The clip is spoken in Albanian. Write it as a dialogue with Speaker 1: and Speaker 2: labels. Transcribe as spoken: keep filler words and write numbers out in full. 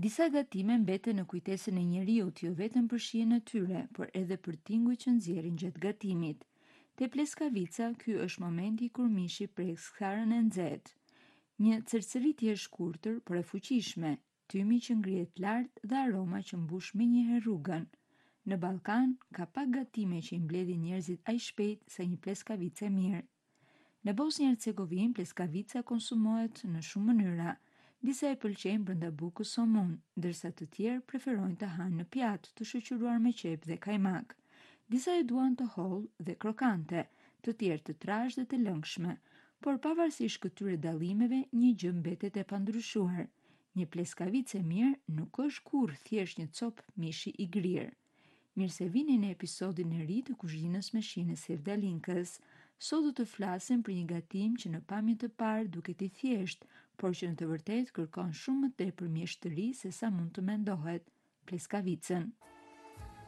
Speaker 1: Disa gatime mbeten në kujtesën e njeriut jo vetëm për shijen e tyre, por edhe për tinguj që nxjerrin gjatë gatimit. Te pleskavica, ky është momenti kur mishi prek skarën e nxehtë. Një cërcëritje e shkurtër, por e fuqishme, tymi që ngrihet lart dhe aroma që mbush menjëherë rrugën. Në Ballkan, ka pak gatime që i mbledhin njerëzit aq shpejt sa një pleskavice mirë. Në Bosnjë Hercegovinë, pleskavica konsumohet në shumë mënyra. Disa e pëlqejnë brenda bukës somun, ndërsa të tjerë preferojnë të hanë në pjatë të shoqëruar me qepë dhe kajmak. Disa e duan të hollë dhe krokante, të tjerë të trashë dhe të lëngshme, por pavarësisht këtyre dallimeve, një gjë mbetet e pandryshuar. Një pleskavice mirë nuk është kurrë thjesht një copë mishi i grirë. Mirë se vini në episodin e ri të kuzhinës me shijen e Sevdalinkës. Sot do të flasim për një gatim që në pamje të parë duket i thjeshtë, por që në të vërtetë kërkon shumë më tepër mjeshtëri se sa mund të mendohet, pleskavicën.